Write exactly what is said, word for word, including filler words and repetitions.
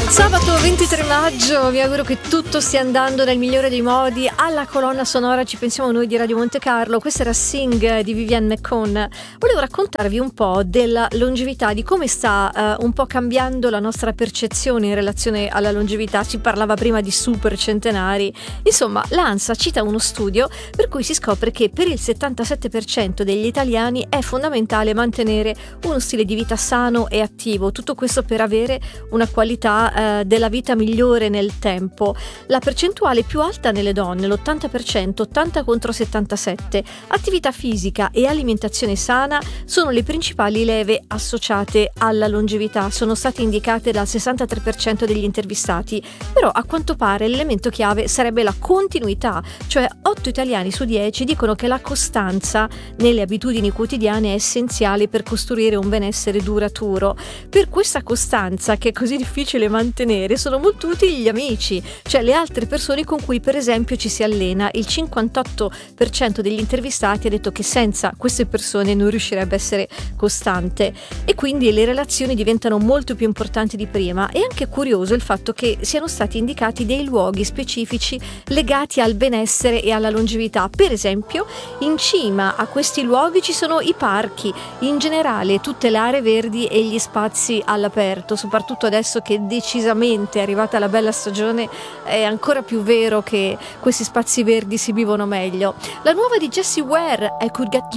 Sabato ventitré maggio, vi auguro che tutto stia andando nel migliore dei modi. Alla colonna sonora ci pensiamo noi di Radio Monte Carlo. Questa era Sing di Vivienne McCone. Volevo raccontarvi un po' della longevità, di come sta uh, un po' cambiando la nostra percezione in relazione alla longevità. Si parlava prima di super centenari. Insomma, l'ANSA cita uno studio per cui si scopre che per il settantasette per cento degli italiani è fondamentale mantenere uno stile di vita sano e attivo. Tutto questo per avere una qualità uh, della vita migliore nel tempo. La percentuale più alta nelle donne, l'ottanta per cento, ottanta contro settantasette. Attività fisica e alimentazione sana sono le principali leve associate alla longevità, sono state indicate dal sessantatré per cento degli intervistati, però a quanto pare l'elemento chiave sarebbe la continuità, cioè otto italiani su dieci dicono che la costanza nelle abitudini quotidiane è essenziale per costruire un benessere duraturo. Per questa costanza, che è così difficile mantenere, sono molto utili gli amici, cioè le altre persone con cui per esempio ci si allena. Il cinquantotto per cento degli intervistati ha detto che senza queste persone non riuscirebbe a essere costante, e quindi le relazioni diventano molto più importanti di prima. È anche curioso il fatto che siano stati indicati dei luoghi specifici legati al benessere e alla longevità. Per esempio, in cima a questi luoghi ci sono i parchi, in generale tutte le aree verdi e gli spazi all'aperto, soprattutto adesso che decisamente è arrivata la bella stagione, è ancora più vero che questi spazi verdi si vivono meglio. La nuova di Jessie Ware, I Could Get